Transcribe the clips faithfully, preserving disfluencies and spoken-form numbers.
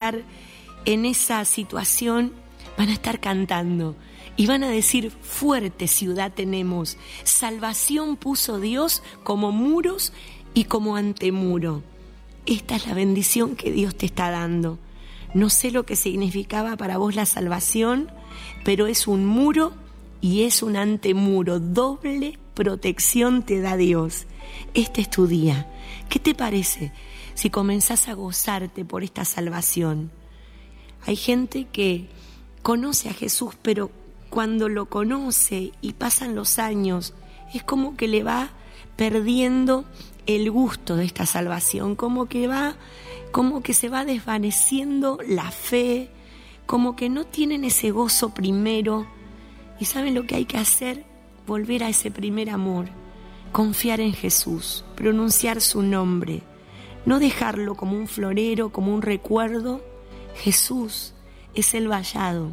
estar en esa situación, van a estar cantando y van a decir: fuerte ciudad tenemos, salvación puso Dios como muros y como antemuro. Esta es la bendición que Dios te está dando. No sé lo que significaba para vos la salvación, pero es un muro y es un antemuro. Doble protección te da Dios. Este es tu día. ¿Qué te parece si comenzás a gozarte por esta salvación? Hay gente que conoce a Jesús, pero cuando lo conoce y pasan los años, es como que le va perdiendo el gusto de esta salvación, como que va, como que se va desvaneciendo la fe, como que no tienen ese gozo primero. ¿Y saben lo que hay que hacer? Volver a ese primer amor, confiar en Jesús, pronunciar su nombre, no dejarlo como un florero, como un recuerdo. Jesús es el vallado,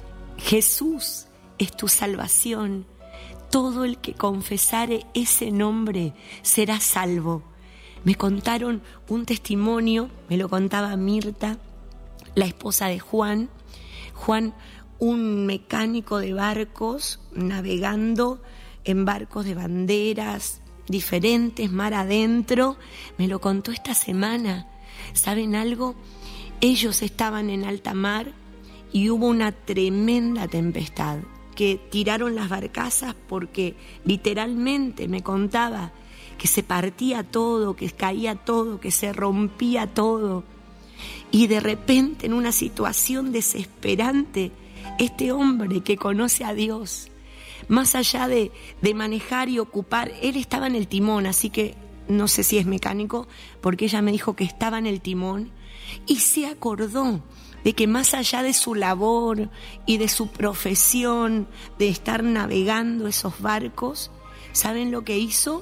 Jesús es tu salvación. Todo el que confesare ese nombre será salvo. Me contaron un testimonio, me lo contaba Mirta, la esposa de Juan. Juan, un mecánico de barcos, navegando en barcos de banderas diferentes, mar adentro, me lo contó esta semana. ¿Saben algo? Ellos estaban en alta mar y hubo una tremenda tempestad, que tiraron las barcazas porque literalmente me contaba que se partía todo, que caía todo, que se rompía todo. Y de repente, en una situación desesperante, este hombre que conoce a Dios, más allá de, de manejar y ocupar, él estaba en el timón, así que no sé si es mecánico, porque ella me dijo que estaba en el timón, y se acordó de que más allá de su labor y de su profesión, de estar navegando esos barcos, ¿saben lo que hizo?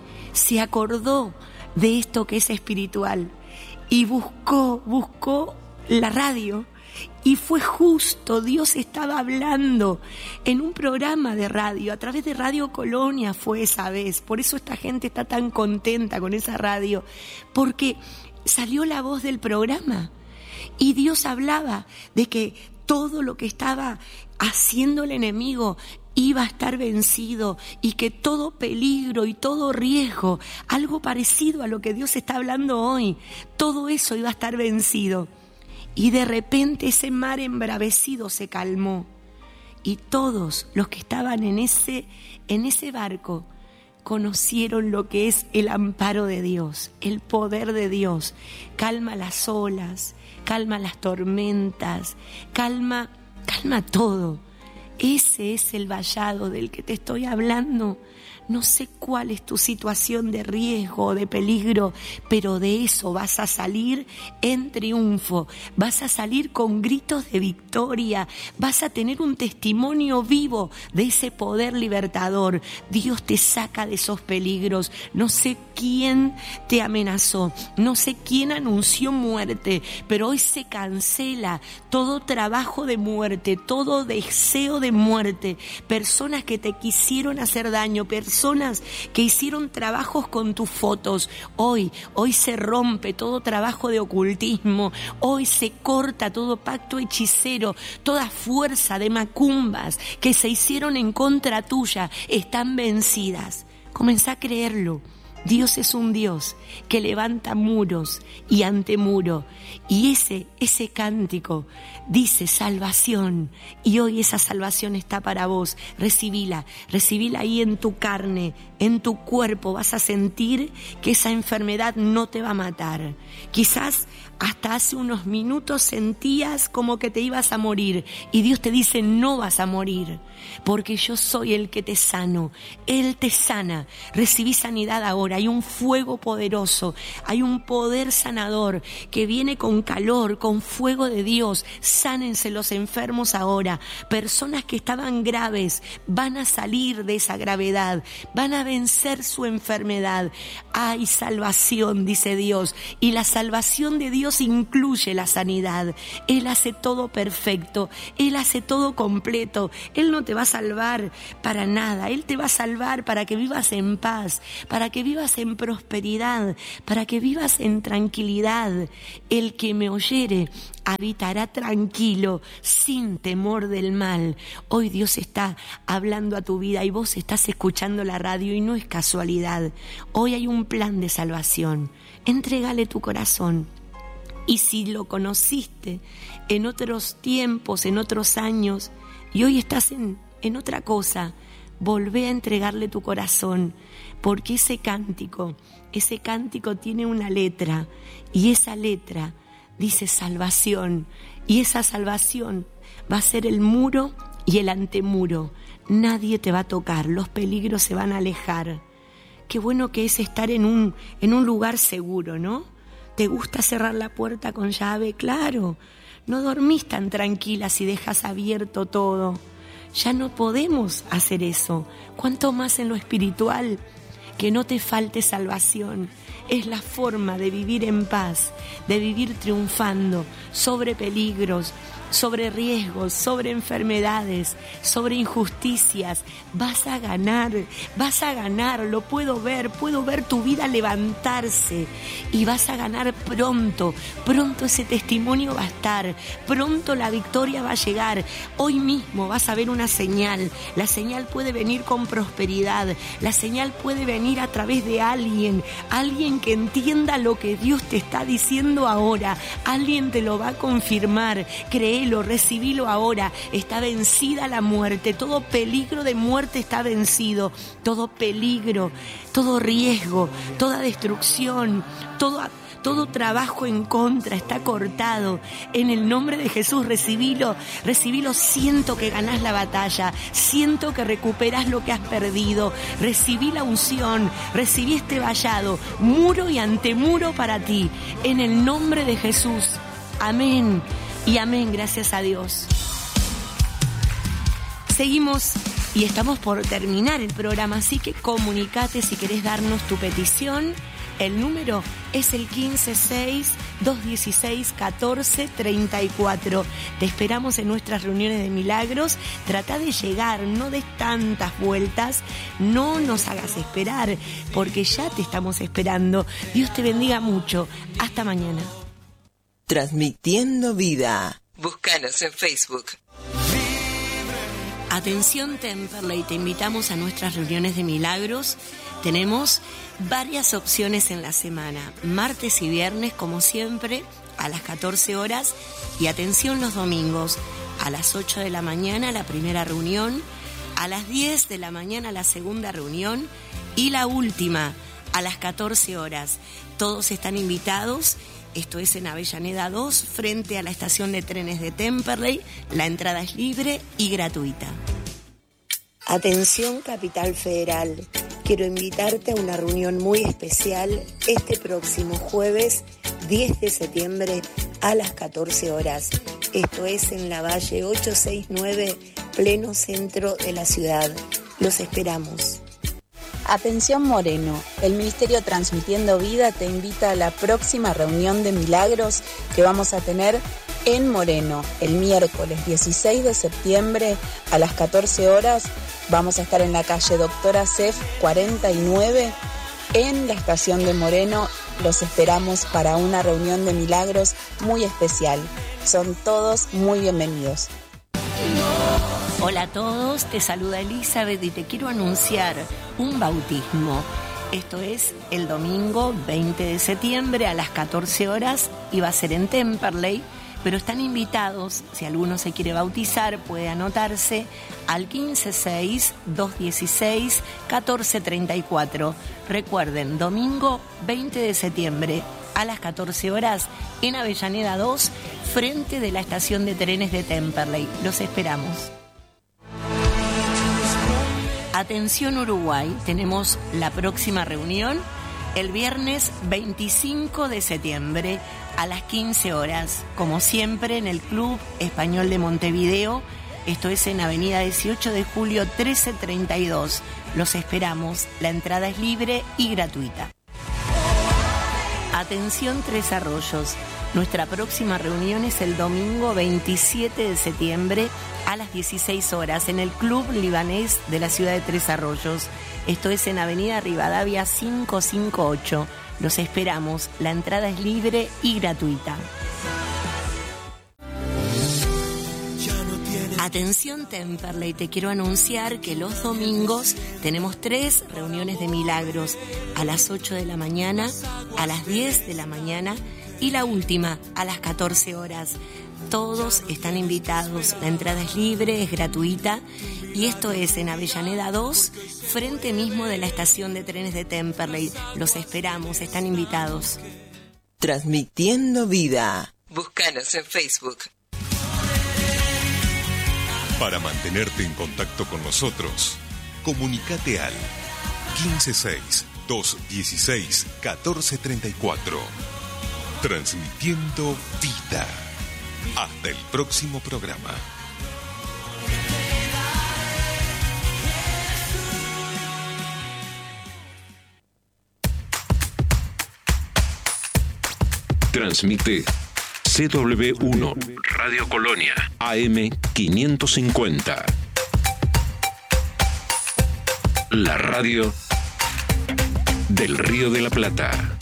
Se acordó de esto que es espiritual y buscó, buscó la radio. Y fue justo, Dios estaba hablando en un programa de radio, a través de Radio Colonia fue esa vez. Por eso esta gente está tan contenta con esa radio, porque salió la voz del programa. Y Dios hablaba de que todo lo que estaba haciendo el enemigo iba a estar vencido y que todo peligro y todo riesgo, algo parecido a lo que Dios está hablando hoy, todo eso iba a estar vencido. Y de repente ese mar embravecido se calmó y todos los que estaban en ese, en ese barco conocieron lo que es el amparo de Dios, el poder de Dios. Calma las olas, calma las tormentas, calma, calma todo. Ese es el vallado del que te estoy hablando. No sé cuál es tu situación de riesgo o de peligro, pero de eso vas a salir en triunfo, vas a salir con gritos de victoria, vas a tener un testimonio vivo de ese poder libertador. Dios te saca de esos peligros. No sé quién te amenazó, no sé quién anunció muerte, pero hoy se cancela todo trabajo de muerte, todo deseo de muerte. Personas que te quisieron hacer daño, personas Personas que hicieron trabajos con tus fotos, hoy, hoy se rompe todo trabajo de ocultismo, hoy se corta todo pacto hechicero, toda fuerza de macumbas que se hicieron en contra tuya, están vencidas. Comenzá a creerlo. Dios es un Dios que levanta muros y antemuro. Y ese, ese cántico dice salvación. Y hoy esa salvación está para vos. Recibila, recibila ahí en tu carne, en tu cuerpo. Vas a sentir que esa enfermedad no te va a matar. Quizás hasta hace unos minutos sentías como que te ibas a morir. Y Dios te dice, no vas a morir, porque yo soy el que te sano. Él te sana. Recibí sanidad ahora. Hay un fuego poderoso, hay un poder sanador que viene con calor, con fuego de Dios. Sánense los enfermos ahora. Personas que estaban graves van a salir de esa gravedad, van a vencer su enfermedad. Hay salvación, dice Dios, y la salvación de Dios Dios incluye la sanidad. Él hace todo perfecto, Él hace todo completo. Él no te va a salvar para nada, Él te va a salvar para que vivas en paz, para que vivas en prosperidad, para que vivas en tranquilidad. El que me oyere habitará tranquilo, sin temor del mal. Hoy Dios está hablando a tu vida y vos estás escuchando la radio y no es casualidad. Hoy hay un plan de salvación. Entrégale tu corazón. Y si lo conociste en otros tiempos, en otros años, y hoy estás en, en otra cosa, volvé a entregarle tu corazón, porque ese cántico, ese cántico tiene una letra, y esa letra dice salvación, y esa salvación va a ser el muro y el antemuro. Nadie te va a tocar, los peligros se van a alejar. Qué bueno que es estar en un, en un lugar seguro, ¿no? ¿Te gusta cerrar la puerta con llave? Claro, no dormís tan tranquila si dejas abierto todo. Ya no podemos hacer eso. Cuanto más en lo espiritual, que no te falte salvación. Es la forma de vivir en paz, de vivir triunfando sobre peligros, sobre riesgos, sobre enfermedades, sobre injusticias. Vas a ganar, vas a ganar, lo puedo ver, puedo ver tu vida levantarse y vas a ganar pronto, pronto ese testimonio va a estar, pronto la victoria va a llegar. Hoy mismo vas a ver una señal, la señal puede venir con prosperidad, la señal puede venir a través de alguien, alguien que entienda lo que Dios te está diciendo ahora, alguien te lo va a confirmar. Cree Lo recibilo ahora. Está vencida la muerte, todo peligro de muerte está vencido, todo peligro, todo riesgo, toda destrucción, todo, todo trabajo en contra está cortado. En el nombre de Jesús, recibilo, recibilo. Siento que ganás la batalla, siento que recuperás lo que has perdido. Recibí la unción, recibí este vallado, muro y antemuro para ti. En el nombre de Jesús. Amén. Y amén, gracias a Dios. Seguimos y estamos por terminar el programa, así que comunicate si querés darnos tu petición. El número es el quince seis, dos dieciséis, catorce treinta y cuatro. Te esperamos en nuestras reuniones de milagros. Trata de llegar, no des tantas vueltas, no nos hagas esperar, porque ya te estamos esperando. Dios te bendiga mucho. Hasta mañana. Transmitiendo vida. Búscanos en Facebook. Atención Temperley, te invitamos a nuestras reuniones de milagros. Tenemos varias opciones en la semana, martes y viernes como siempre a las catorce horas, y atención los domingos a las ocho de la mañana la primera reunión, a las diez de la mañana la segunda reunión y la última a las catorce horas. Todos están invitados. Esto es en Avellaneda dos, frente a la estación de trenes de Temperley. La entrada es libre y gratuita. Atención Capital Federal. Quiero invitarte a una reunión muy especial este próximo jueves diez de septiembre a las catorce horas. Esto es en la Valle ochocientos sesenta y nueve, pleno centro de la ciudad. Los esperamos. Atención Moreno, el Ministerio Transmitiendo Vida te invita a la próxima reunión de milagros que vamos a tener en Moreno el miércoles dieciséis de septiembre a las catorce horas. Vamos a estar en la calle Doctora Cef cuarenta y nueve en la estación de Moreno. Los esperamos para una reunión de milagros muy especial. Son todos muy bienvenidos. Hola a todos, te saluda Elizabeth y te quiero anunciar un bautismo. Esto es el domingo veinte de septiembre a las catorce horas y va a ser en Temperley, pero están invitados, si alguno se quiere bautizar puede anotarse al quince seis, dos dieciséis, catorce treinta y cuatro. Recuerden, domingo veinte de septiembre a las catorce horas en Avellaneda dos, frente de la estación de trenes de Temperley. Los esperamos. Atención Uruguay, tenemos la próxima reunión el viernes veinticinco de septiembre a las quince horas, como siempre en el Club Español de Montevideo. Esto es en Avenida dieciocho de julio trece treinta y dos. Los esperamos, la entrada es libre y gratuita. Atención Tres Arroyos, Nuestra próxima reunión es el domingo veintisiete de septiembre a las dieciséis horas en el Club Libanés de la ciudad de Tres Arroyos. Esto es en Avenida Rivadavia quinientos cincuenta y ocho. Los esperamos. La entrada es libre y gratuita. Atención Temperley, te quiero anunciar que los domingos tenemos tres reuniones de milagros, a las ocho de la mañana, a las diez de la mañana y la última a las catorce horas. Todos están invitados, la entrada es libre, es gratuita y esto es en Avellaneda dos, frente mismo de la estación de trenes de Temperley. Los esperamos, están invitados. Transmitiendo vida. Búscanos en Facebook. Para mantenerte en contacto con nosotros, comunícate al quince seis, doscientos dieciséis, catorce treinta y cuatro. Transmitiendo vida. Hasta el próximo programa. Transmite C W uno, Radio Colonia, A M quinientos cincuenta. La radio del Río de la Plata.